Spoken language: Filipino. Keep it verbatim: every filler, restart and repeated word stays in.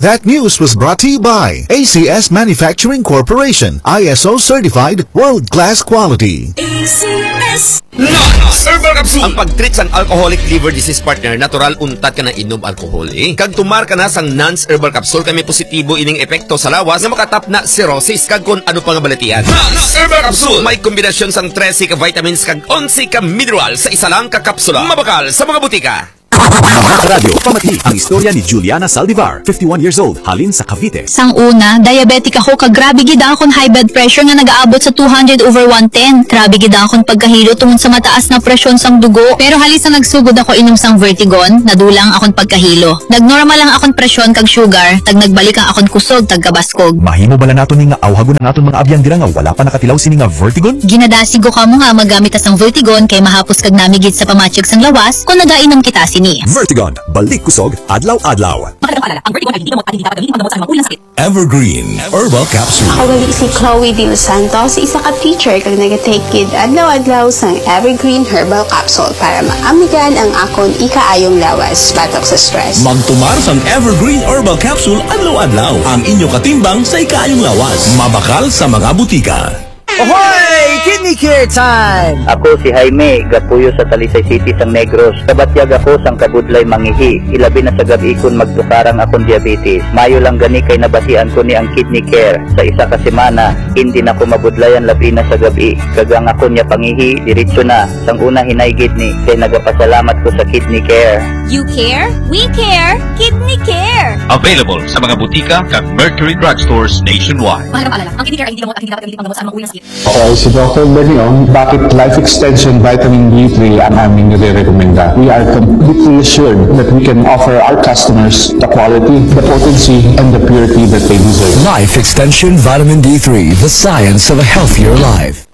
That news was brought to you by A C S Manufacturing Corporation, I S O certified, world-class quality. A C S Nans Herbal Capsule. Ang pag-treat sang alcoholic liver disease partner, natural untat ka na inom alcohol eh. Kag tumar ka na sang Nans Herbal Capsule kami positibo ining epekto sa lawas nga makatap na cirrhosis kag kun ano pa nga balatian. Nans Herbal Capsule may kombinasyon sang trese ka vitamins kag onse ka mineral sa isa lang ka kapsula. Mabakal sa mga butika. Radyo, pamatli ang istorya ni Juliana Saldivar, fifty-one years old, halin sa Cavite. Sang una, diabetic ako kag grabe gid akon high blood pressure nga nagaabot sa two hundred over one ten. Grabe gid akon pagkahilo tungod sa mataas na presyon sang dugo. Pero halis na nagsugod ako inom sang Vertigon, nadulang akon pagkahilo. Nagnormal lang akon presyon kag sugar, tag nagbalik ang akon kusog tag kabaskog. Mahimo bala naton ni nga awhagon na naton mga abyan dira nga wala pa nakatilaw sini nga Vertigon? Ginadasig ko kamo nga magamit sang Vertigon kay mahapos kag namigid sa pamatyag sang lawas kung nagainom kita sini. Vertigon, balik kusog, adlaw-adlaw. Evergreen Herbal Capsule. Ako gali si Chloe De Los Santos, isa ka teacher kag nagatake kid adlaw-adlaw sang Evergreen Herbal Capsule para maamigan ang akon ikaayong lawas batok sa stress. Magtumar sang Evergreen Herbal Capsule adlaw-adlaw ang inyo katimbang sa ikaayong lawas. Mabakal sa mga butika. Ahoy! Kidney Care Time! Ako si Jaime, gapuyo sa Talisay City sang Negros. Kabatyag ako sang kabudlay mangihi. Ilabi na sa gabi kon magtukarang akong diabetes. Mayo lang gani kay nabatian ko ni ang Kidney Care. Sa isa ka semana, hindi na ko mabudlayan labi na sa gabi. Kagang ako niya pangihi, diretso na. Sang una hinay kidney, kay nagapasalamat ko sa Kidney Care. You care? We care! Kidney Care! Available sa mga butika kag Mercury Drugstores nationwide. Mahalagang paalala, ang Kidney Care ay hindi gamot at hindi dapat gamitin panggamot sa mga uwi ng sakit. Okay, si Doctor Beniong, bakit Life Extension Vitamin D three ang aming nire-recommenda? We are completely assured that we can offer our customers the quality, the potency, and the purity that they deserve. Life Extension Vitamin D three, the science of a healthier life.